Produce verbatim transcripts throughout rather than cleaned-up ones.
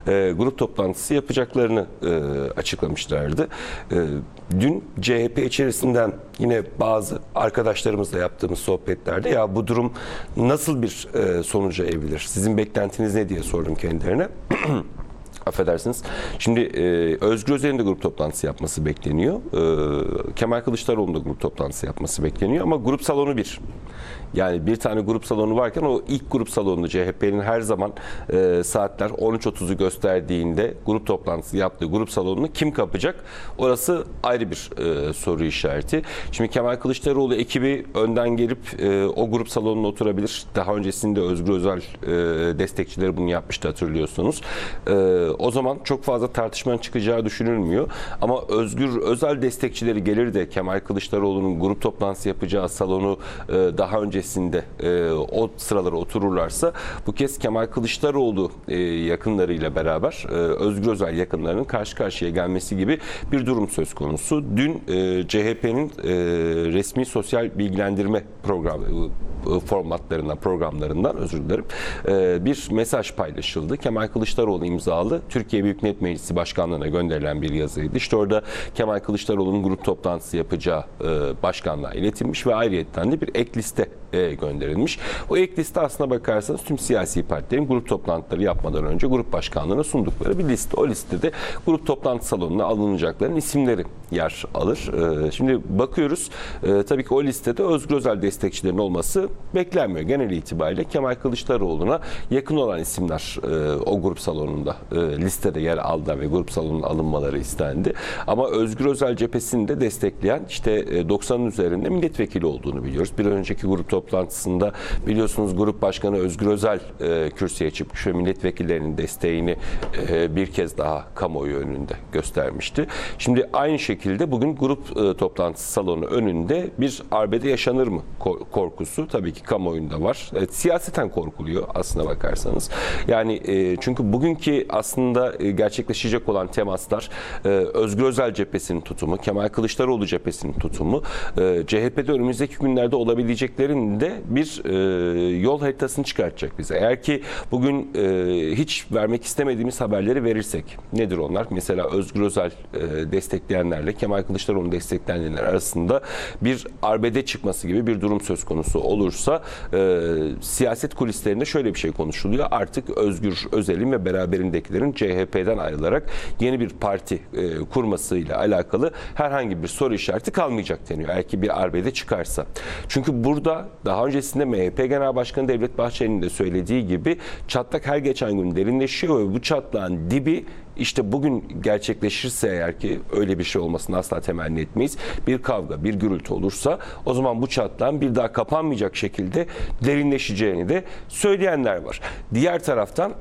E, grup toplantısı yapacaklarını e, açıklamışlardı. E, dün C H P içerisinden yine bazı arkadaşlarımızla yaptığımız sohbetlerde ya bu durum nasıl bir e, sonuca evrilir? Sizin beklentiniz ne diye sordum kendilerine. Affedersiniz. Şimdi e, Özgür Özel'in de grup toplantısı yapması bekleniyor. E, Kemal Kılıçdaroğlu'nun da grup toplantısı yapması bekleniyor ama grup salonu bir. Yani bir tane grup salonu varken o ilk grup salonunu C H P'nin her zaman e, saatler on üç otuzu gösterdiğinde grup toplantısı yaptığı grup salonunu kim kapacak? Orası ayrı bir e, soru işareti. Şimdi Kemal Kılıçdaroğlu ekibi önden gelip e, o grup salonuna oturabilir. Daha öncesinde Özgür Özel e, destekçileri bunu yapmıştı, hatırlıyorsunuz. E, o zaman çok fazla tartışmanın çıkacağı düşünülmüyor. Ama Özgür Özel destekçileri gelir de Kemal Kılıçdaroğlu'nun grup toplantısı yapacağı salonu e, daha önce E, o sıralara otururlarsa bu kez Kemal Kılıçdaroğlu e, yakınlarıyla beraber e, Özgür Özel yakınlarının karşı karşıya gelmesi gibi bir durum söz konusu. Dün e, C H P'nin e, resmi sosyal bilgilendirme programı e, formatlarından, programlarından özür dilerim e, bir mesaj paylaşıldı. Kemal Kılıçdaroğlu imzalı Türkiye Büyük Millet Meclisi Başkanlığı'na gönderilen bir yazıydı. İşte orada Kemal Kılıçdaroğlu'nun grup toplantısı yapacağı e, başkanlığa iletilmiş ve ayrıyetten de bir ek liste e, gönderilmiş. O ek liste aslına bakarsanız tüm siyasi partilerin grup toplantıları yapmadan önce grup başkanlığına sundukları bir liste. O listede grup toplantı salonuna alınacakların isimleri yer alır. E, şimdi bakıyoruz e, tabii ki o listede Özgür Özel destekçilerin olması beklenmiyor. Genel itibariyle Kemal Kılıçdaroğlu'na yakın olan isimler e, o grup salonunda e, listede yer aldı ve grup salonuna alınmaları istendi. Ama Özgür Özel cephesini de destekleyen işte e, doksanın üzerinde milletvekili olduğunu biliyoruz. Bir önceki grup toplantısında biliyorsunuz Grup Başkanı Özgür Özel e, kürsüye çıkmış ve milletvekillerinin desteğini e, bir kez daha kamuoyu önünde göstermişti. Şimdi aynı şekilde bugün grup e, toplantısı salonu önünde bir arbede yaşanır mı korkusu tabii ki kamuoyunda var. Evet, siyaseten korkuluyor aslına bakarsanız. Yani e, çünkü bugünkü aslında e, gerçekleşecek olan temaslar e, Özgür Özel cephesinin tutumu, Kemal Kılıçdaroğlu cephesinin tutumu, e, C H P'de önümüzdeki günlerde olabileceklerin de bir e, yol haritasını çıkartacak bize. Eğer ki bugün e, hiç vermek istemediğimiz haberleri verirsek nedir onlar? Mesela Özgür Özel e, destekleyenlerle Kemal Kılıçdaroğlu'nu destekleyenler arasında bir arbede çıkması gibi bir durum söz konusu olursa e, siyaset kulislerinde şöyle bir şey konuşuluyor. Artık Özgür Özel'in ve beraberindekilerin C H P'den ayrılarak yeni bir parti e, kurmasıyla alakalı herhangi bir soru işareti kalmayacak deniyor. Eğer ki bir arbede çıkarsa. Çünkü burada daha öncesinde M H P Genel Başkanı Devlet Bahçeli'nin de söylediği gibi çatlak her geçen gün derinleşiyor ve bu çatlağın dibi işte bugün gerçekleşirse eğer ki öyle bir şey olmasını asla temenni etmeyiz. Bir kavga, bir gürültü olursa o zaman bu çatlağın bir daha kapanmayacak şekilde derinleşeceğini de söyleyenler var. Diğer taraftan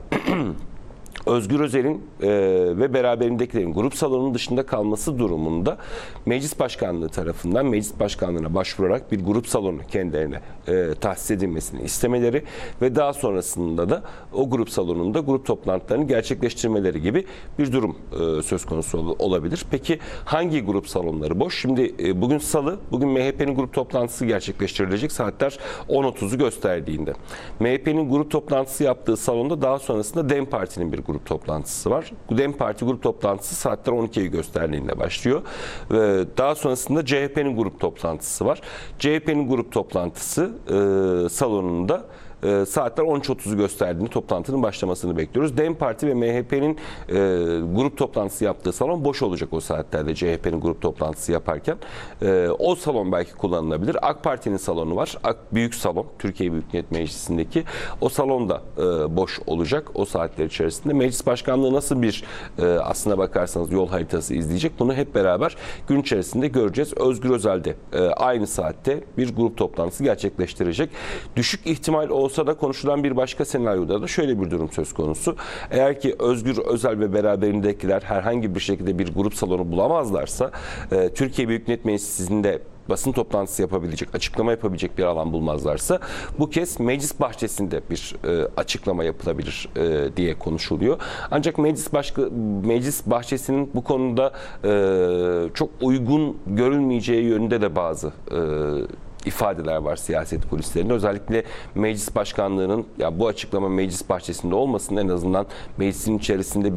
Özgür Özel'in e, ve beraberindekilerin grup salonunun dışında kalması durumunda Meclis Başkanlığı tarafından Meclis Başkanlığı'na başvurarak bir grup salonu kendilerine e, tahsis edilmesini istemeleri ve daha sonrasında da o grup salonunda grup toplantılarını gerçekleştirmeleri gibi bir durum e, söz konusu ol, olabilir. Peki hangi grup salonları boş? Şimdi e, bugün Salı, bugün M H P'nin grup toplantısı gerçekleştirilecek saatler on otuzu gösterdiğinde. M H P'nin grup toplantısı yaptığı salonda daha sonrasında DEM Parti'nin bir grup toplantısı var. DEM Parti grup toplantısı saatler on ikiyi gösterdiğinde başlıyor. Ve daha sonrasında C H P'nin grup toplantısı var. C H P'nin grup toplantısı e, salonunda E, saatler on üç otuzu gösterdiğinde toplantının başlamasını bekliyoruz. DEM Parti ve M H P'nin e, grup toplantısı yaptığı salon boş olacak o saatlerde C H P'nin grup toplantısı yaparken. E, o salon belki kullanılabilir. AK Parti'nin salonu var. AK Büyük Salon, Türkiye Büyük Millet Meclisi'ndeki o salon da e, boş olacak o saatler içerisinde. Meclis Başkanlığı nasıl bir e, aslına bakarsanız yol haritası izleyecek? Bunu hep beraber gün içerisinde göreceğiz. Özgür Özel de e, aynı saatte bir grup toplantısı gerçekleştirecek. Düşük ihtimal o olsa da konuşulan bir başka senaryoda da şöyle bir durum söz konusu. Eğer ki Özgür Özel ve beraberindekiler herhangi bir şekilde bir grup salonu bulamazlarsa e, Türkiye Büyük Millet Meclisi'nde basın toplantısı yapabilecek, açıklama yapabilecek bir alan bulmazlarsa bu kez meclis bahçesinde bir e, açıklama yapılabilir e, diye konuşuluyor. Ancak meclis başka, meclis bahçesinin bu konuda e, çok uygun görülmeyeceği yönünde de bazı e, ifadeler var siyaset kulislerinde. Özellikle meclis başkanlığının ya bu açıklama meclis bahçesinde olmasın, en azından meclisin içerisinde bir